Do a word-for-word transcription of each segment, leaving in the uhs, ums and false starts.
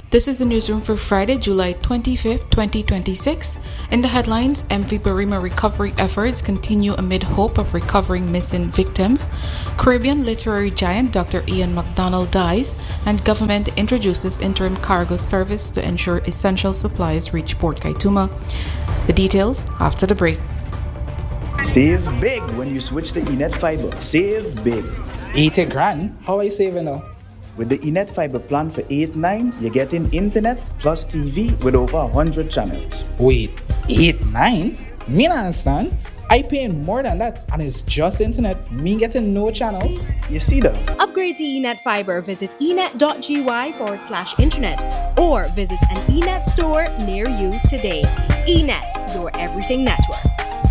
This is the newsroom for Friday, July twenty-fifth, twenty twenty-six. In the headlines, M V Barima recovery efforts continue amid hope of recovering missing victims. Caribbean literary giant Doctor Ian McDonald dies, and government introduces interim cargo service to ensure essential supplies reach Port Kaituma. The details after the break. Save big when you switch to eNet Fiber. Save big. eighty grand? How are you saving now? With the eNet Fiber plan for eight nine, you're getting internet plus T V with over one hundred channels. Wait, eight nine? Me not understand. I paying more than that, and it's just internet. Me getting no channels. You see that? Upgrade to eNet Fiber. Visit enet.gy forward slash internet or visit an eNet store near you today. eNet, your everything network.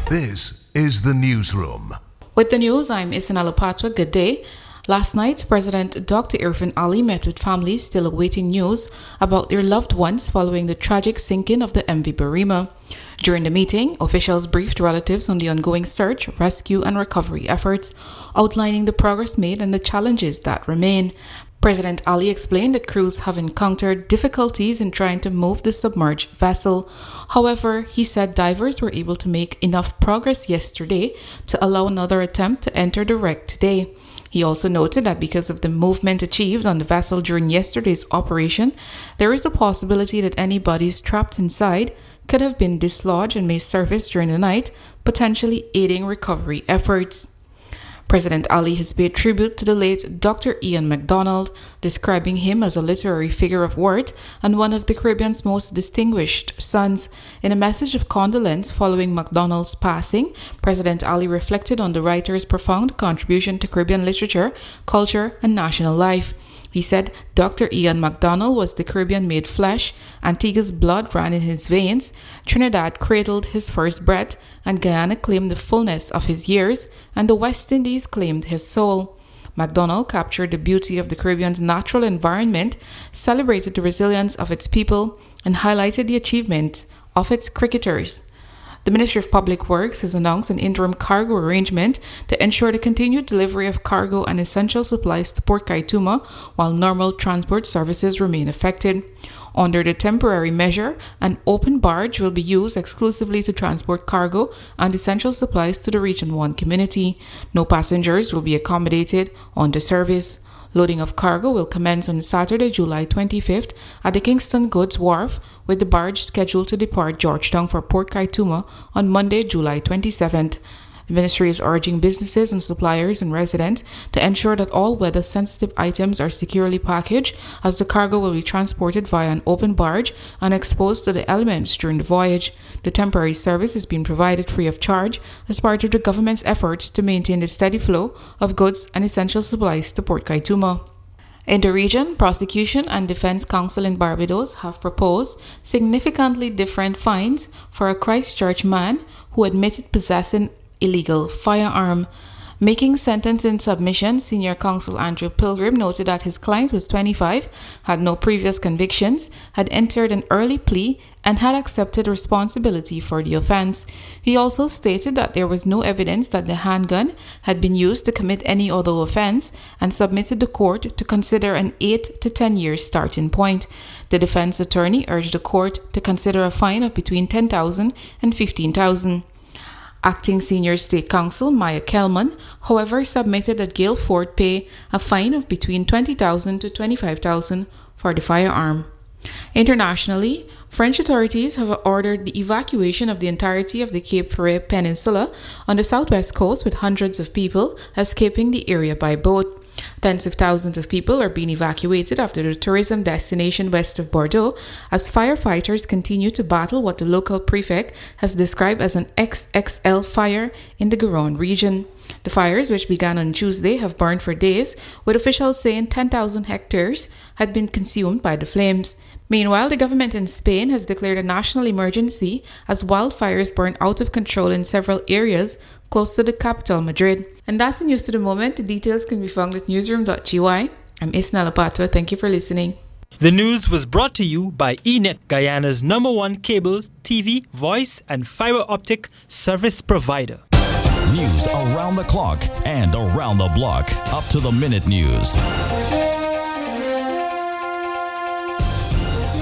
This is the newsroom. With the news, I'm Isanala Patwa. Good day. Last night, President Doctor Irfan Ali met with families still awaiting news about their loved ones following the tragic sinking of the M V Barima. During the meeting, officials briefed relatives on the ongoing search, rescue, and recovery efforts, outlining the progress made and the challenges that remain. President Ali explained that crews have encountered difficulties in trying to move the submerged vessel. However, he said divers were able to make enough progress yesterday to allow another attempt to enter the wreck today. He also noted that because of the movement achieved on the vessel during yesterday's operation, there is a possibility that any bodies trapped inside could have been dislodged and may surface during the night, potentially aiding recovery efforts. President Ali has paid tribute to the late Doctor Ian McDonald, describing him as a literary figure of worth and one of the Caribbean's most distinguished sons. In a message of condolence following McDonald's passing, President Ali reflected on the writer's profound contribution to Caribbean literature, culture, and national life. He said Doctor Ian McDonald was the Caribbean made flesh, Antigua's blood ran in his veins, Trinidad cradled his first breath, and Guyana claimed the fullness of his years, and the West Indies claimed his soul. McDonald captured the beauty of the Caribbean's natural environment, celebrated the resilience of its people, and highlighted the achievements of its cricketers. The Ministry of Public Works has announced an interim cargo arrangement to ensure the continued delivery of cargo and essential supplies to Port Kaituma while normal transport services remain affected. Under the temporary measure, an open barge will be used exclusively to transport cargo and essential supplies to the Region one community. No passengers will be accommodated on the service. Loading of cargo will commence on Saturday, July twenty-fifth at the Kingston Goods Wharf, with the barge scheduled to depart Georgetown for Port Kaituma on Monday, July twenty-seventh. The ministry is urging businesses and suppliers and residents to ensure that all weather-sensitive items are securely packaged, as the cargo will be transported via an open barge and exposed to the elements during the voyage. The temporary service is being provided free of charge as part of the government's efforts to maintain the steady flow of goods and essential supplies to Port Kaituma. In the region, prosecution and defense counsel in Barbados have proposed significantly different fines for a Christchurch man who admitted possessing illegal firearm. Making sentence in submission, senior counsel Andrew Pilgrim noted that his client was twenty-five, had no previous convictions, had entered an early plea, and had accepted responsibility for the offense. He also stated that there was no evidence that the handgun had been used to commit any other offense, and submitted the court to consider an eight to ten year starting point. The defense attorney urged the court to consider a fine of between ten thousand dollars and fifteen thousand dollars. Acting Senior State Counsel Maya Kelman, however, submitted that Gail Ford pay a fine of between twenty thousand dollars to twenty-five thousand dollars for the firearm. Internationally, French authorities have ordered the evacuation of the entirety of the Cape Ferret Peninsula on the southwest coast, with hundreds of people escaping the area by boat. Tens of thousands of people are being evacuated after the tourism destination west of Bordeaux as firefighters continue to battle what the local prefect has described as an X X L fire in the Garonne region. The fires, which began on Tuesday, have burned for days, with officials saying ten thousand hectares had been consumed by the flames. Meanwhile, the government in Spain has declared a national emergency as wildfires burn out of control in several areas close to the capital, Madrid. And that's the news to the moment. The details can be found at newsroom dot g y. I'm Isnala Patwa. Thank you for listening. The news was brought to you by eNet, Guyana's number one cable, T V, voice, and fiber optic service provider. News around the clock and around the block. Up to the minute news.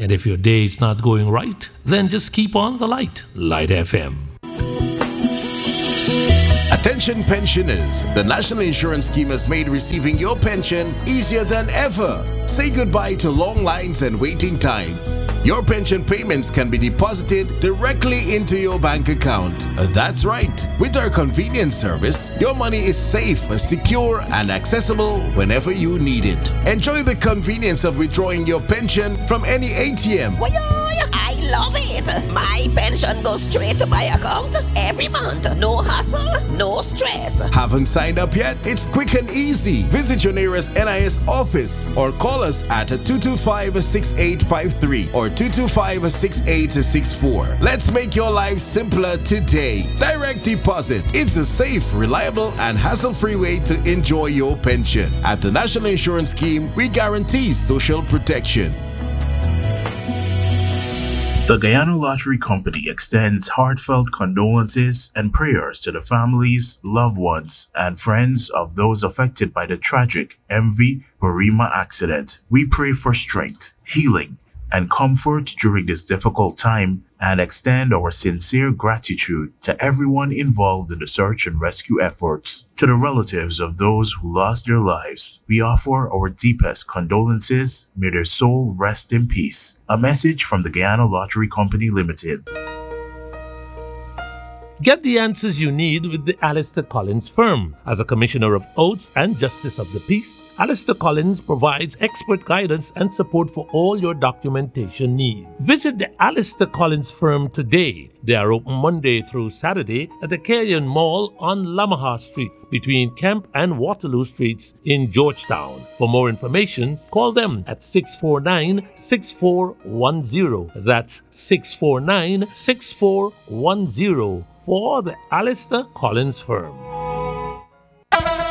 And if your day is not going right, then just keep on the light. Light F M. Attention pensioners, the National Insurance Scheme has made receiving your pension easier than ever. Say goodbye to long lines and waiting times. Your pension payments can be deposited directly into your bank account. That's right. With our convenience service, your money is safe, secure, and accessible whenever you need it. Enjoy the convenience of withdrawing your pension from any A T M. I love it. My pension goes straight to my account every month. No hassle, no stress. Haven't signed up yet? It's quick and easy. Visit your nearest N I S office or call us at two two five, six eight five three or two two five, six eight six four. Let's make your life simpler today. Direct deposit. It's a safe, reliable, and hassle-free way to enjoy your pension. At the National Insurance Scheme, we guarantee social protection. The Guyana Lottery Company extends heartfelt condolences and prayers to the families, loved ones, and friends of those affected by the tragic M V Barima accident. We pray for strength, healing, and comfort during this difficult time and extend our sincere gratitude to everyone involved in the search and rescue efforts. To the relatives of those who lost their lives, we offer our deepest condolences. May their soul rest in peace. A message from the Guyana Lottery Company Limited. Get the answers you need with the Alistair Collins firm. As a Commissioner of Oaths and Justice of the Peace, Alistair Collins provides expert guidance and support for all your documentation needs. Visit the Alistair Collins firm today. They are open Monday through Saturday at the Carrion Mall on Lamaha Street between Kemp and Waterloo Streets in Georgetown. For more information, call them at six four nine, six four one zero. That's six four nine, six four one zero for the Alistair Collins firm.